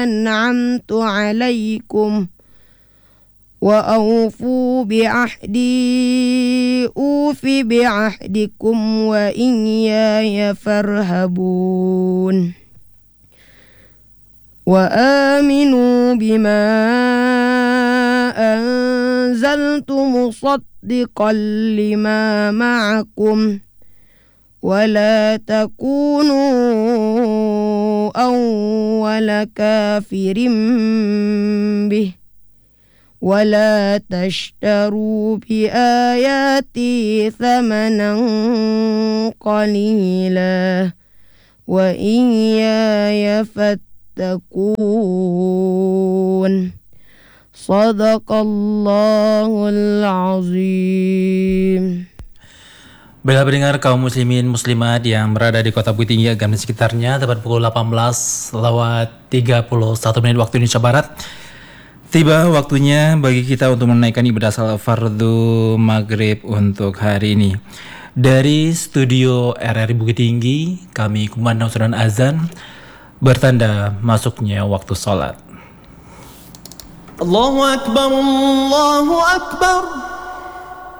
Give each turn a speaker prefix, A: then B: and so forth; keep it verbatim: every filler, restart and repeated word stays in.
A: أنعمت عليكم وأوفوا بعهدي أوف بعهدكم وإياي فارهبون وآمنوا بما أنزلت مصدقا لما معكم ولا تكونوا أول كافر به ولا تشتروا بآياتي ثمنا قليلا وإياي فاتقون صدق الله العظيم.
B: Baiklah pendengar kaum muslimin muslimat yang berada di kota Bukit Tinggi dan sekitarnya, tepat pukul delapan belas lewat tiga puluh satu menit waktu Indonesia Barat. Tiba waktunya bagi kita untuk menaikkan ibadah salat fardu maghrib untuk hari ini. Dari studio R R I Bukit Tinggi, kami kumandang surat azan bertanda masuknya waktu salat.
C: Allahu Akbar, Allahu Akbar.